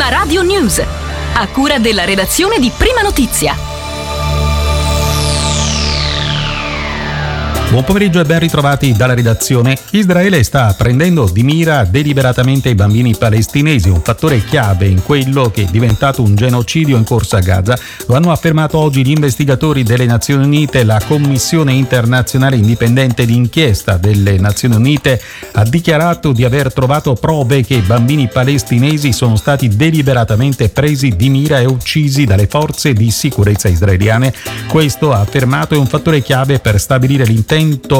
Prima Radio News, a cura della redazione di Prima Notizia. Buon pomeriggio e ben ritrovati dalla redazione. Israele sta prendendo di mira deliberatamente i bambini palestinesi, un fattore chiave in quello che è diventato un genocidio in corso a Gaza. Lo hanno affermato oggi gli investigatori delle Nazioni Unite. La Commissione internazionale indipendente d'inchiesta delle Nazioni Unite ha dichiarato di aver trovato prove che i bambini palestinesi sono stati deliberatamente presi di mira e uccisi dalle forze di sicurezza israeliane. Questo, ha affermato, è un fattore chiave per stabilire l'intento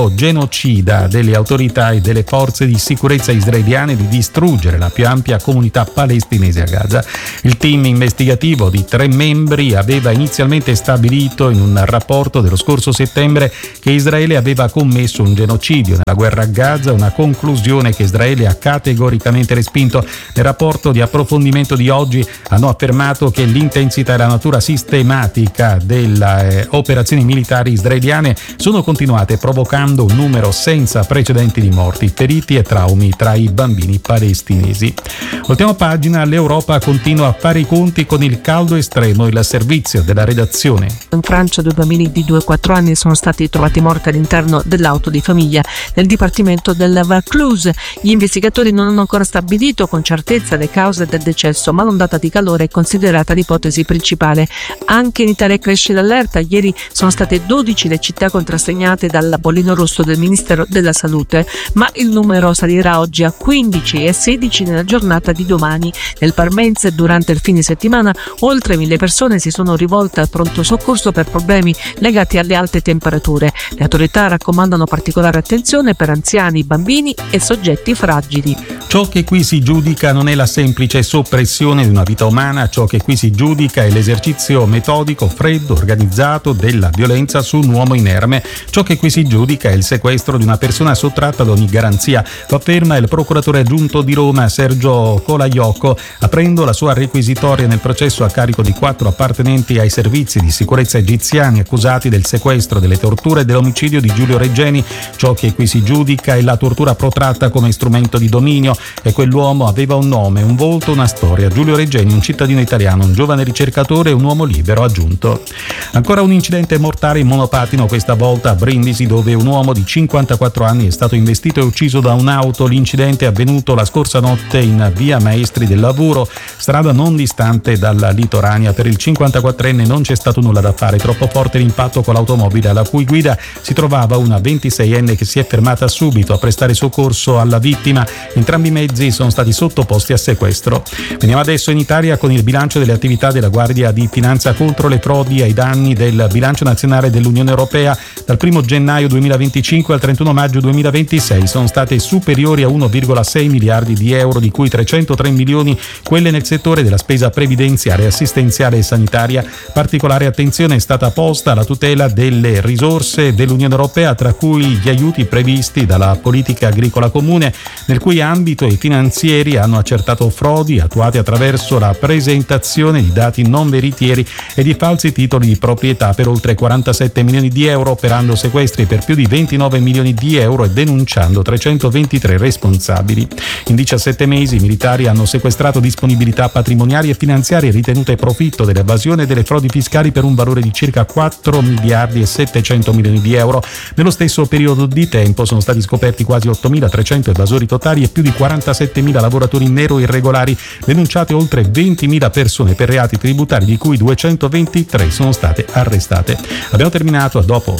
genocida delle autorità e delle forze di sicurezza israeliane di distruggere la più ampia comunità palestinese a Gaza. Il team investigativo di 3 membri aveva inizialmente stabilito in un rapporto dello scorso settembre che Israele aveva commesso un genocidio nella guerra a Gaza, una conclusione che Israele ha categoricamente respinto. Nel rapporto di approfondimento di oggi hanno affermato che l'intensità e la natura sistematica delle operazioni militari israeliane sono continuate, provocando un numero senza precedenti di morti, feriti e traumi tra i bambini palestinesi. Ultima pagina, l'Europa continua a fare i conti con il caldo estremo. Il servizio della redazione. In Francia 2 bambini di 2 e 4 anni sono stati trovati morti all'interno dell'auto di famiglia nel dipartimento del Vaucluse. Gli investigatori non hanno ancora stabilito con certezza le cause del decesso, ma l'ondata di calore è considerata l'ipotesi principale. Anche in Italia cresce l'allerta. Ieri sono state 12 le città contrassegnate dal bollino rosso del Ministero della Salute, ma il numero salirà oggi a 15 e 16 nella giornata di domani. Nel Parmense durante il fine settimana oltre 1000 persone si sono rivolte al pronto soccorso per problemi legati alle alte temperature. Le autorità raccomandano particolare attenzione per anziani, bambini e soggetti fragili. Ciò che qui si giudica non è la semplice soppressione di una vita umana, ciò che qui si giudica è l'esercizio metodico, freddo, organizzato della violenza su un uomo inerme. Ciò che qui si giudica è il sequestro di una persona sottratta ad ogni garanzia, lo afferma il procuratore aggiunto di Roma Sergio Colaiocco, aprendo la sua requisitoria nel processo a carico di 4 appartenenti ai servizi di sicurezza egiziani accusati del sequestro, delle torture e dell'omicidio di Giulio Regeni. Ciò che qui si giudica è la tortura protratta come strumento di dominio, e quell'uomo aveva un nome, un volto, una storia. Giulio Regeni, un cittadino italiano, un giovane ricercatore e un uomo libero, aggiunto. Ancora un incidente mortale in monopattino, questa volta a Brindisi, dove un uomo di 54 anni è stato investito e ucciso da un'auto. L'incidente è avvenuto la scorsa notte in via Maestri del Lavoro, strada non distante dalla Litorania. Per il 54enne non c'è stato nulla da fare, troppo forte l'impatto con l'automobile alla cui guida si trovava una 26enne che si è fermata subito a prestare soccorso alla vittima. Entrambi i mezzi sono stati sottoposti a sequestro. Veniamo adesso in Italia con il bilancio delle attività della Guardia di Finanza contro le frodi ai danni del bilancio nazionale dell'Unione Europea. Dal 1 gennaio 2025 al 31 maggio 2026 sono state superiori a 1,6 miliardi di euro, di cui 303 milioni quelle nel settore della spesa previdenziale, assistenziale e sanitaria. Particolare attenzione è stata posta alla tutela delle risorse dell'Unione Europea, tra cui gli aiuti previsti dalla politica agricola comune, nel cui ambito i finanzieri hanno accertato frodi attuate attraverso la presentazione di dati non veritieri e di falsi titoli di proprietà per oltre 47 milioni di euro, operando sequestri per più di 29 milioni di euro e denunciando 323 responsabili. In 17 mesi i militari hanno sequestrato disponibilità patrimoniali e finanziarie ritenute profitto dell'evasione e delle frodi fiscali per un valore di circa 4 miliardi e 700 milioni di euro. Nello stesso periodo di tempo sono stati scoperti quasi 8.300 evasori totali e più di 47.000 lavoratori in nero irregolari, denunciate oltre 20.000 persone per reati tributari, di cui 223 sono state arrestate. Abbiamo terminato, a dopo.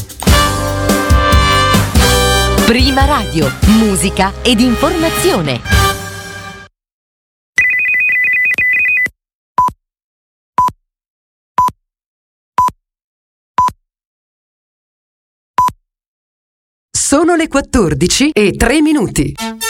Prima Radio, musica ed informazione. Sono le 14:03.